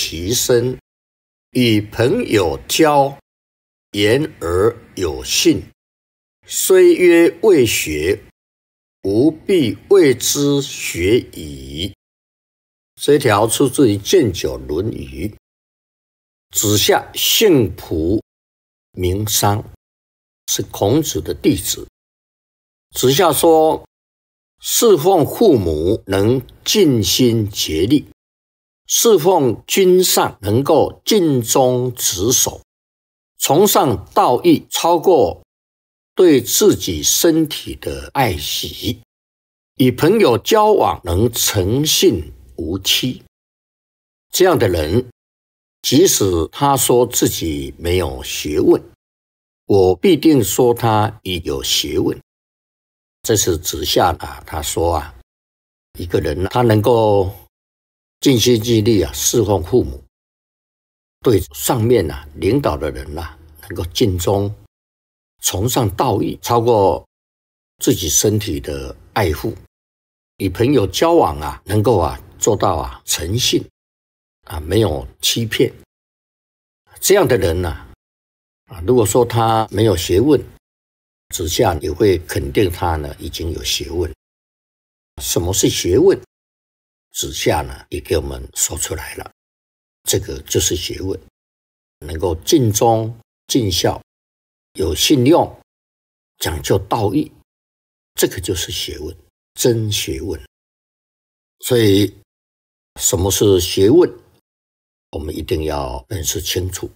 其身，与朋友交，言而有信。虽曰未学，吾必谓之学矣。这条出自于《建九论语》。子夏姓蒲，名商，是孔子的弟子。子夏说，侍奉父母能尽心竭力，侍奉君上能够尽忠职守，崇尚道义超过对自己身体的爱惜，与朋友交往能诚信无欺。这样的人，即使他说自己没有学问，我必定说他已有学问。这是子夏他说一个人他能够尽心尽力侍奉父母，对上面领导的人能够尽忠，崇尚道义超过自己身体的爱护，与朋友交往能够做到诚信没有欺骗。这样的人如果说他没有学问，子夏也会肯定他已经有学问。什么是学问？子夏也给我们说出来了，这个就是学问，能够尽忠尽孝，有信用，讲究道义，这个就是学问，真学问。所以什么是学问，我们一定要认识清楚。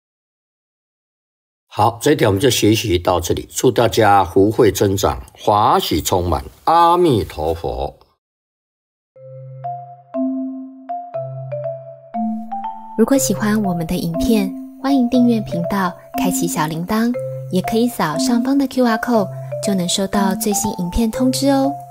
好，这一天我们就学习到这里，祝大家福慧增长，华喜充满，阿弥陀佛。 如果喜欢我们的影片，欢迎订阅频道，开启小铃铛，也可以扫上方的 QR code，就能收到最新影片通知哦。